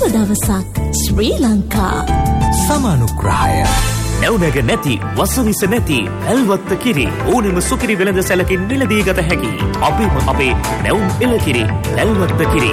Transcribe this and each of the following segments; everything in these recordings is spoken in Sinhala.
දවසක් ශ්‍රී ලංකා සමානුග්‍රහය නැවුනග නැති වසවිස නැති ඇල්වත්ත කිරි ඕනෙම සුකිරි වෙළඳ සැලකින් මිලදී ගත හැකි අපේ නැවුම් එළකිරි ඇල්වත්ත කිරි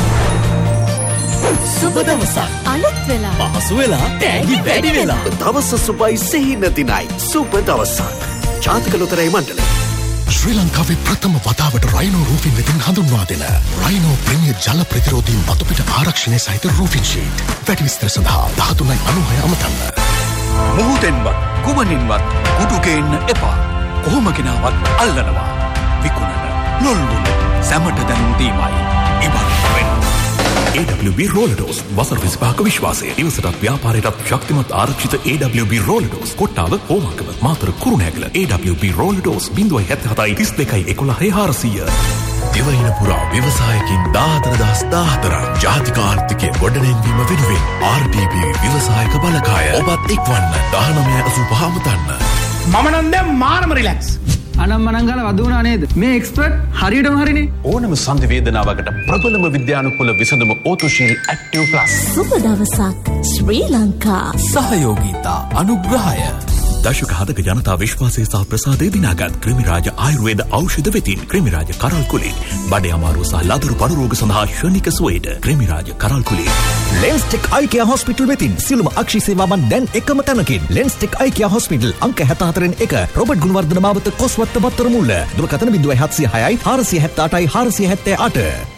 සුබ දවසක් අලුත් වෙලා පහසු වෙලා තෑගි වැඩි වෙලා දවස සුබයි සිහින දිනයි සුබ දවසක් ජාතික ලොතරැයි මණ්ඩලය ශ්‍රී ලංකාවේ ප්‍රථම වතාවට රයිනෝ රූෆින් වෙතින් හඳුන්වා දෙන රයිනෝ ප්‍රීමියර් ජල ප්‍රතිරෝධී මතුපිට ආරක්ෂණය සහිත රූෆින් ෂීට් වැඩි විස්තර සඳහා 1396 අමතන්න. මුහුදෙන්වත් කුමනින්වත් කුඩු ගේන්න එපා. කොහොම ගෙනාවත් අල්ලනවා. විකුණන ලොල්ලුන සැමට දැනුම් දීමයි. ඉබන් වෙන. AWB රෝලඩෝස් වසර 25ක විශ්වාසය. ඉවසටත් ව්‍යාපාරයටත් ශක්තිමත් ආරක්ෂිත AWB රෝලඩෝස්. කොට්ටාව හෝමාකම මාතර කුරුණෑගල AWB රෝලඩෝස් 077 32 11 400. දෙවයින පුරා ව්‍යවසායකින් 14014 ජාතික ආර්ථිකය ගොඩනැංවීම වෙනුවෙන් RDB ව්‍යවසායක බලකාය ඔබත් එක්වන්න 1985 අමතන්න. මම නම් දැන් මාරම රිලැක්ස්. අනම්මනංගල වදුණා නේද? මේ එක්ස්පර්ට් හරියටම හරිනේ. ඕනම සංධි වේදනාවකට ප්‍රබලම විද්‍යානුකූල විසඳුම ඕතුශීල් ඇක්ටිව් ප්ලස්. සුබ දවසක් ශ්‍රී ලංකා සහයෝගීතා අනුග්‍රහය දශක හදක ජනතා විශ්වාසය සහ ප්‍රසාදය දිනාගත් ක්‍රිමිරාජ ආයුර්වේද ඖෂධ වෙතින් ක්‍රිමිරාජ කරල් කුලේ බඩේ අමාරුව සහ ලදරු පණු රෝග සඳහා ශනික සුවයට ක්‍රිමිරාජ කරල් කුලේ ලෙන්ස්ටෙක් අයිකියා හොස්පිටල් වෙතින් සියලුම අක්ෂි සේවාවන් දැන් එකම තැනකින් ලෙන්ස්ටෙක් අයිකියා හොස්පිටල් අංක 74 1 රොබර්ට් ගුණවර්ධන මාවත කොස්වත්ත බත්තර මුල්ල දුරකථන 0706 478 478